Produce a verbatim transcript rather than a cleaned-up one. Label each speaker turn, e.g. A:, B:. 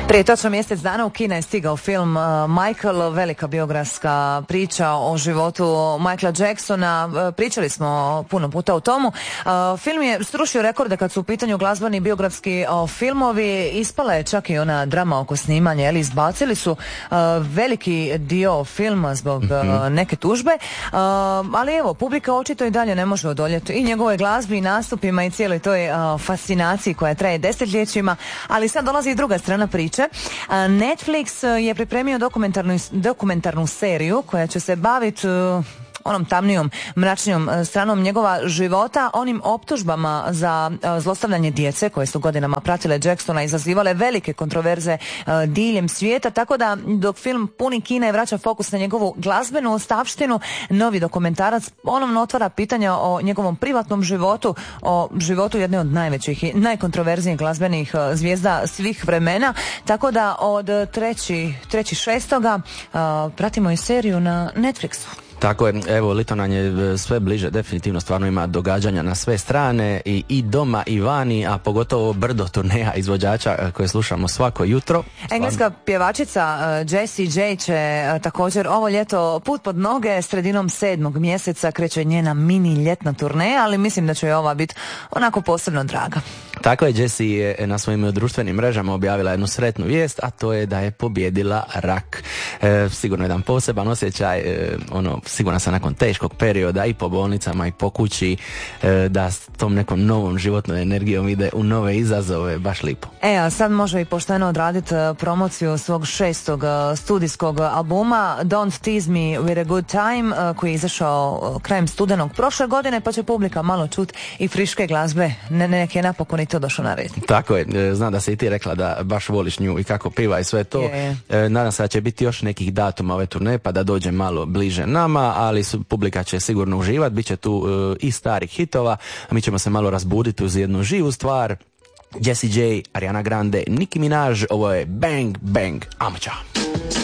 A: Prije točno mjesec dana u kina je stigao film uh, Michael, velika biografska priča o životu Michaela Jacksona. Uh, pričali smo puno puta o tomu. Uh, film je srušio rekorde kad su u pitanju glazbeni biografski uh, filmovi. Ispala je čak i ona drama oko snimanja, ali izbacili su uh, veliki dio filma zbog mm-hmm. uh, neke tužbe. Uh, ali evo, publika očito i dalje ne može odoljeti i njegove glazbi i nastupima i cijeloj toj uh, fascinaciji koja traje desetljećima. Ali sad dolazi i druga strana priče. Netflix je pripremio dokumentarnu, dokumentarnu seriju koja će se baviti onom tamnijom, mračnijom stranom njegova života, onim optužbama za zlostavljanje djece koje su godinama pratile Jacksona, izazivale velike kontroverze diljem svijeta, tako da dok film puni kina i vraća fokus na njegovu glazbenu ostavštinu, novi dokumentarac ponovno otvara pitanja o njegovom privatnom životu, o životu jedne od najvećih i najkontroverznijih glazbenih zvijezda svih vremena, tako da od trećeg šestoga pratimo i seriju na Netflixu.
B: Tako je, evo, lito nam je sve bliže, definitivno stvarno ima događanja na sve strane i, i doma i vani, a pogotovo brdo turneja izvođača koje slušamo svako jutro.
A: Engleska pjevačica uh, Jessie J će uh, također ovo ljeto put pod noge, sredinom sedmog mjeseca kreće njena mini ljetna turneja, ali mislim da će joj ova biti onako posebno draga.
B: Tako je, Jessie je na svojim društvenim mrežama objavila jednu sretnu vijest, a to je da je pobjedila rak. E, sigurno jedan poseban osjećaj, e, ono, sigurno sam nakon teškog perioda i po bolnicama i po kući, e, da s tom nekom novom životnom energijom ide u nove izazove, baš lipo.
A: E, a sad može i pošteno odraditi promociju svog šestog studijskog albuma Don't Tease Me With A Good Time, koji je izašao krajem studenog prošle godine, pa će publika malo čut i friške glazbe, ne, neke napokon i to došlo na red.
B: Tako je, znam da si i ti rekla da baš voliš nju i kako piva i sve to.
A: Je.
B: E, nadam se da će biti još nekih datuma ove turneje pa da dođe malo bliže nama, ali su, publika će sigurno uživati, bit će tu e, i starih hitova, a mi ćemo se malo razbuditi uz jednu živu stvar. Jessie J, Ariana Grande, Nicki Minaj, ovo je Bang Bang Amacha.